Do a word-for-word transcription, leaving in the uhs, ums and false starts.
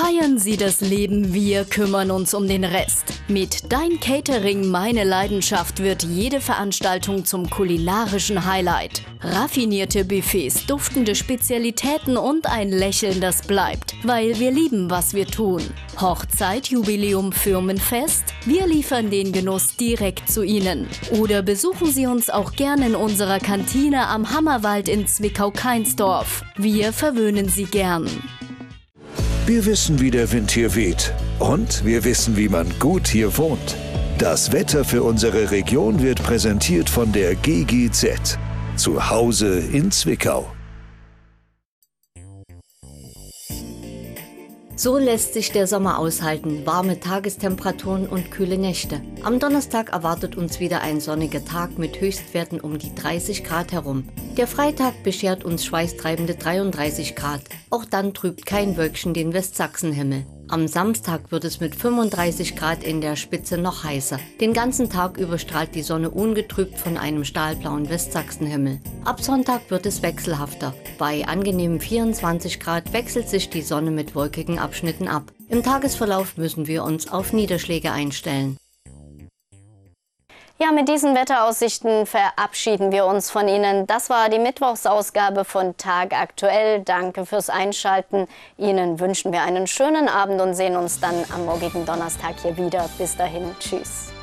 Feiern Sie das Leben, wir kümmern uns um den Rest. Mit Dein Catering, meine Leidenschaft wird jede Veranstaltung zum kulinarischen Highlight. Raffinierte Buffets, duftende Spezialitäten und ein Lächeln, das bleibt, weil wir lieben, was wir tun. Hochzeit, Jubiläum, Firmenfest? Wir liefern den Genuss direkt zu Ihnen. Oder besuchen Sie uns auch gerne in unserer Kantine am Hammerwald in Zwickau-Kainsdorf. Wir verwöhnen Sie gern. Wir wissen, wie der Wind hier weht. Und wir wissen, wie man gut hier wohnt. Das Wetter für unsere Region wird präsentiert von der G G Z. Zu Hause in Zwickau. So lässt sich der Sommer aushalten, warme Tagestemperaturen und kühle Nächte. Am Donnerstag erwartet uns wieder ein sonniger Tag mit Höchstwerten um die dreißig Grad herum. Der Freitag beschert uns schweißtreibende dreiunddreißig Grad. Auch dann trübt kein Wölkchen den Westsachsenhimmel. Am Samstag wird es mit fünfunddreißig Grad in der Spitze noch heißer. Den ganzen Tag über strahlt die Sonne ungetrübt von einem stahlblauen Westsachsenhimmel. Ab Sonntag wird es wechselhafter. Bei angenehmen vierundzwanzig Grad wechselt sich die Sonne mit wolkigen Abschnitten ab. Im Tagesverlauf müssen wir uns auf Niederschläge einstellen. Ja, mit diesen Wetteraussichten verabschieden wir uns von Ihnen. Das war die Mittwochsausgabe von Tag aktuell. Danke fürs Einschalten. Ihnen wünschen wir einen schönen Abend und sehen uns dann am morgigen Donnerstag hier wieder. Bis dahin, tschüss.